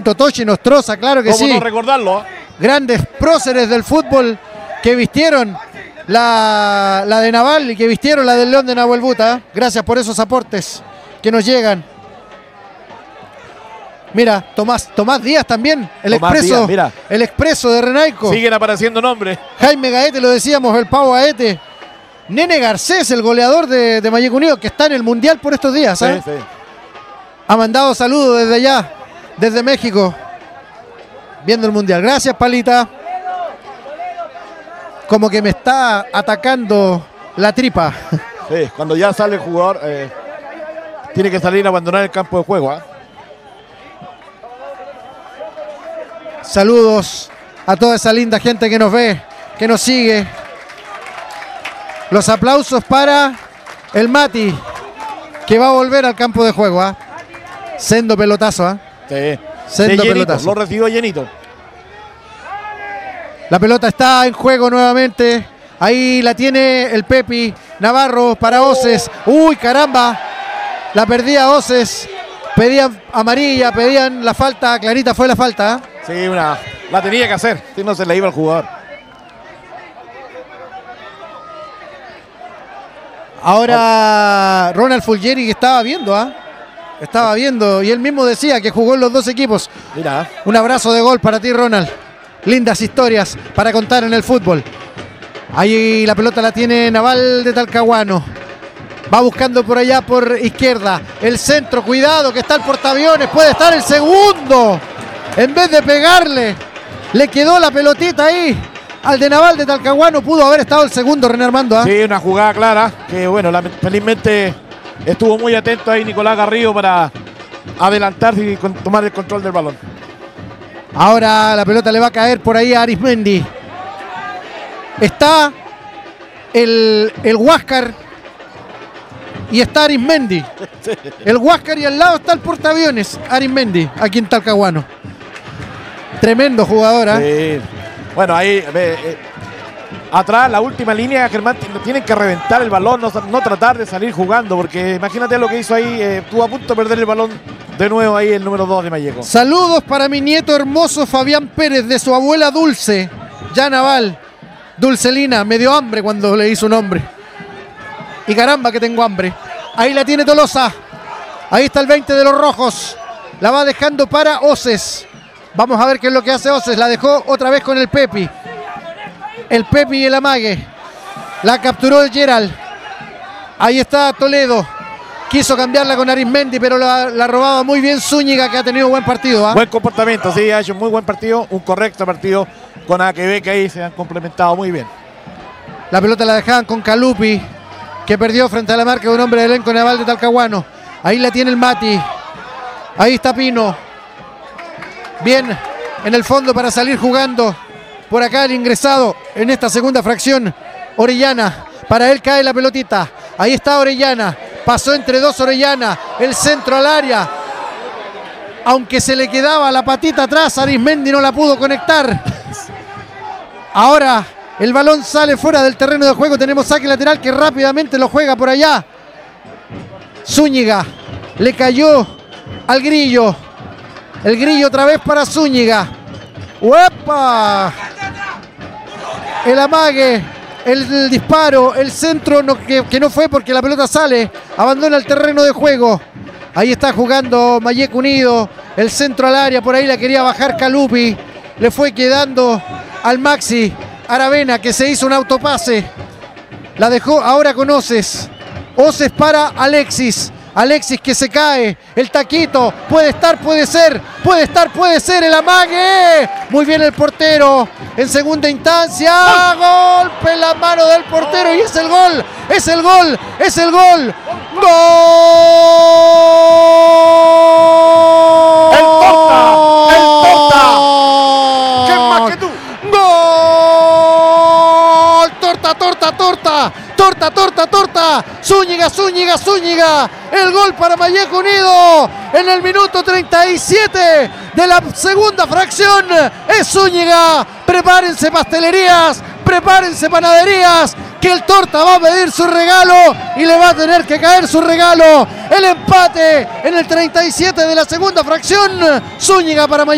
Tito Tochi Nostroza, claro que sí. ¿Cómo no recordarlo? Grandes próceres del fútbol que vistieron la de Naval y que vistieron la del León de Nahuelbuta. Gracias por esos aportes que nos llegan. Mira, Tomás Díaz también, el expreso, Díaz, el expreso de Renaico. Siguen apareciendo nombres. Jaime Gaete, lo decíamos, el Pavo Gaete. Nene Garcés, el goleador de Mayeco Unido, que está en el Mundial por estos días. ¿Eh? Sí. Ha mandado saludos desde allá, desde México, viendo el Mundial. Gracias, Palita. Como que me está atacando la tripa. Sí, cuando ya sale el jugador, tiene que salir a abandonar el campo de juego. Saludos a toda esa linda gente que nos ve, que nos sigue. Los aplausos para el Mati, que va a volver al campo de juego. Sendo pelotazo. Sí. Sendo pelotazo. Lo recibió llenito. La pelota está en juego nuevamente. Ahí la tiene el Pepi Navarro para Oces. ¡Uy, caramba! La perdía Oces. Pedían amarilla, pedían la falta. Clarita fue la falta. Sí, la tenía que hacer. Si no, se le iba al jugador. Ahora Ronald Fulgieri, que estaba viendo, estaba viendo, y él mismo decía que jugó en los dos equipos. Mira. Un abrazo de gol para ti, Ronald. Lindas historias para contar en el fútbol. Ahí la pelota la tiene Naval de Talcahuano. Va buscando por allá por izquierda. El centro, cuidado que está el portaaviones. Puede estar el segundo. En vez de pegarle, le quedó la pelotita ahí al de Naval de Talcahuano. Pudo haber estado el segundo, René Armando. Sí, una jugada clara. Que bueno, felizmente estuvo muy atento ahí Nicolás Garrido para adelantarse y tomar el control del balón. Ahora la pelota le va a caer por ahí a Arismendi. Está el Huáscar y está Arismendi. El Huáscar y al lado está el portaaviones Arismendi, aquí en Talcahuano. Tremendo jugador. Sí. Bueno, ahí atrás, la última línea, Germán, tienen que reventar el balón, no tratar de salir jugando, porque imagínate lo que hizo ahí, estuvo a punto de perder el balón de nuevo ahí el número 2 de Mayeco. Saludos para mi nieto hermoso Fabián Pérez, de su abuela Dulce, ya Naval. Dulcelina, me dio hambre cuando leí su nombre. Y caramba que tengo hambre. Ahí la tiene Tolosa. Ahí está el 20 de los rojos. La va dejando para Oces. Vamos a ver qué es lo que hace Oces. La dejó otra vez con el Pepi. El Pepi y el amague. La capturó el Gerald. Ahí está Toledo. Quiso cambiarla con Arismendi, pero la robaba muy bien Zúñiga, que ha tenido buen partido. Buen comportamiento, sí, ha hecho un muy buen partido. Un correcto partido con AQB, que ahí se han complementado muy bien. La pelota la dejaban con Calupi, que perdió frente a la marca de un hombre del elenco Naval de Talcahuano. Ahí la tiene el Mati. Ahí está Pino. Bien en el fondo para salir jugando. Por acá el ingresado en esta segunda fracción, Orellana. Para él cae la pelotita. Ahí está Orellana. Pasó entre dos Orellana. El centro al área. Aunque se le quedaba la patita atrás, Arismendi no la pudo conectar. Ahora el balón sale fuera del terreno de juego. Tenemos saque lateral que rápidamente lo juega por allá. Zúñiga. Le cayó al Grillo. El Grillo otra vez para Zúñiga. ¡Uepa! El amague, el disparo, el centro que no fue porque la pelota sale. Abandona el terreno de juego. Ahí está jugando Mayeco Unido. El centro al área, por ahí la quería bajar Calupi. Le fue quedando al Maxi Aravena, que se hizo un autopase. La dejó ahora con Oces. Oces para Alexis. Alexis que se cae, el taquito, puede estar, puede ser, puede estar, puede ser, el amague, muy bien el portero, en segunda instancia, golpe en la mano del portero y es el gol, es el gol, es el gol, ¡gol! ¡El Torta! ¿Quién más que tú? ¡Gol! ¡Torta, torta, torta! ¡Torta, torta, torta! ¡Zúñiga, Zúñiga, Zúñiga! El gol para Mayeco Unido en el minuto 37 de la segunda fracción. Es Zúñiga. Prepárense pastelerías, prepárense panaderías, que el Torta va a pedir su regalo y le va a tener que caer su regalo. El empate en el 37 de la segunda fracción. Zúñiga para Mayeco.